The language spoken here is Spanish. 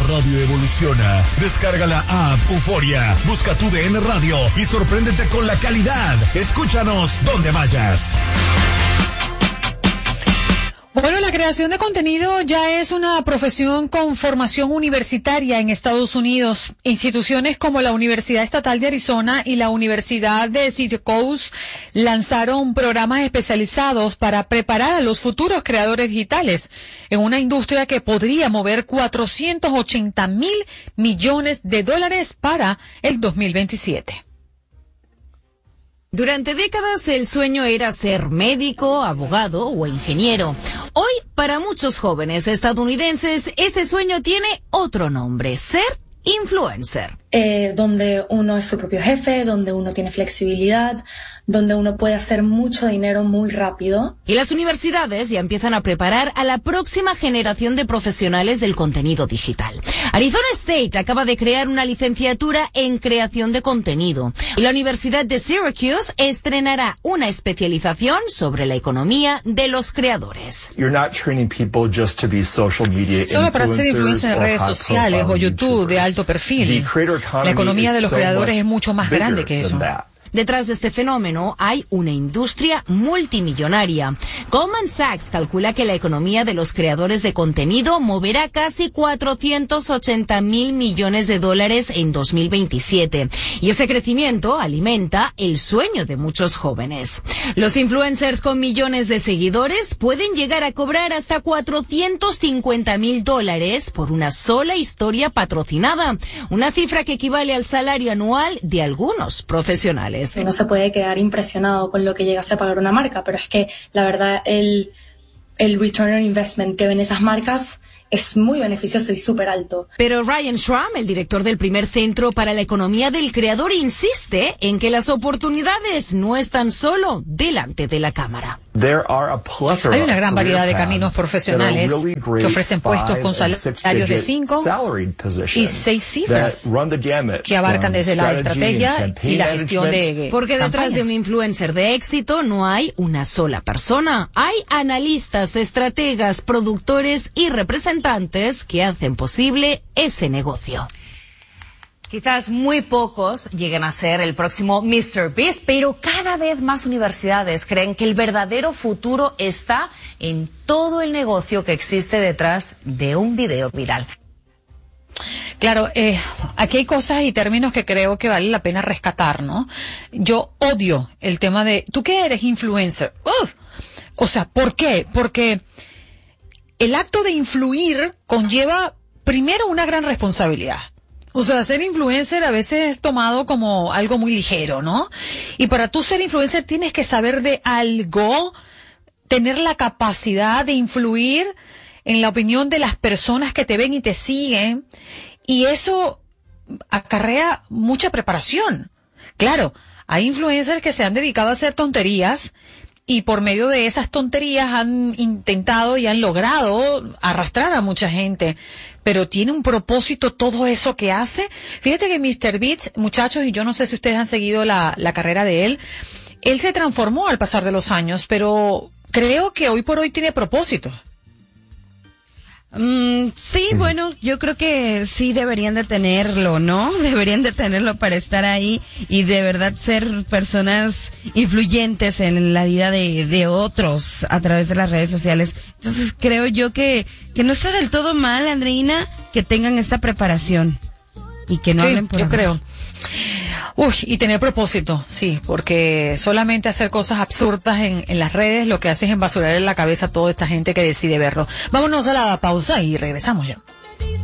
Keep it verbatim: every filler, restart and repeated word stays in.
radio evoluciona. Descarga la app Euforia, busca tu D N Radio y sorpréndete con la calidad. Escúchanos donde vayas. Bueno, la creación de contenido ya es una profesión con formación universitaria en Estados Unidos. Instituciones como la Universidad Estatal de Arizona y la Universidad de Syracuse lanzaron programas especializados para preparar a los futuros creadores digitales en una industria que podría mover cuatrocientos ochenta mil millones de dólares para el dos mil veintisiete. Durante décadas el sueño era ser médico, abogado o ingeniero. Hoy, para muchos jóvenes estadounidenses, ese sueño tiene otro nombre: ser influencer. Eh, donde uno es su propio jefe, donde uno tiene flexibilidad, donde uno puede hacer mucho dinero muy rápido. Y las universidades ya empiezan a preparar a la próxima generación de profesionales del contenido digital. Arizona State acaba de crear una licenciatura en creación de contenido. Y la Universidad de Syracuse estrenará una especialización sobre la economía de los creadores. You're not training people just to be social media Solo para ser influencer en redes sociales o YouTube de alto perfil. La economía de los creadores es mucho más grande que eso. Detrás de este fenómeno hay una industria multimillonaria. Goldman Sachs calcula que la economía de los creadores de contenido moverá casi cuatrocientos ochenta mil millones de dólares en dos mil veintisiete. Y ese crecimiento alimenta el sueño de muchos jóvenes. Los influencers con millones de seguidores pueden llegar a cobrar hasta cuatrocientos cincuenta mil dólares por una sola historia patrocinada. Una cifra que equivale al salario anual de algunos profesionales. Uno se puede quedar impresionado con lo que llegase a pagar una marca, pero es que la verdad el, el return on investment que ven esas marcas es muy beneficioso y súper alto. Pero Ryan Schramm, el director del primer Centro para la Economía del Creador, insiste en que las oportunidades no están solo delante de la cámara. Hay una gran variedad de caminos profesionales que ofrecen puestos con salarios de cinco y seis cifras que abarcan desde la estrategia y la gestión de Porque detrás campañas. de un influencer de éxito no hay una sola persona. Hay analistas, estrategas, productores y representantes que hacen posible ese negocio. Quizás muy pocos lleguen a ser el próximo míster Beast, pero cada vez más universidades creen que el verdadero futuro está en todo el negocio que existe detrás de un video viral. Claro, eh, aquí hay cosas y términos que creo que vale la pena rescatar, ¿no? Yo odio el tema de, ¿tú qué eres influencer? Uf. O sea, ¿por qué? Porque el acto de influir conlleva primero una gran responsabilidad. O sea, ser influencer a veces es tomado como algo muy ligero, ¿no? Y para tú ser influencer tienes que saber de algo, tener la capacidad de influir en la opinión de las personas que te ven y te siguen, y eso acarrea mucha preparación. Claro, hay influencers que se han dedicado a hacer tonterías y por medio de esas tonterías han intentado y han logrado arrastrar a mucha gente. Pero tiene un propósito todo eso que hace. Fíjate que míster Beast, muchachos, y yo no sé si ustedes han seguido la, la carrera de él, él se transformó al pasar de los años, pero creo que hoy por hoy tiene propósito. Mm, sí, bueno, yo creo que sí deberían de tenerlo, ¿no? Deberían de tenerlo para estar ahí y de verdad ser personas influyentes en la vida de, de otros a través de las redes sociales. Entonces creo yo que, que no está del todo mal, Andreina, que tengan esta preparación y que no Sí, hablen por yo hablar. creo. Uy, y tener propósito, sí, porque solamente hacer cosas absurdas en, en las redes lo que hace es embasurar en la cabeza a toda esta gente que decide verlo. Vámonos a la pausa y regresamos ya.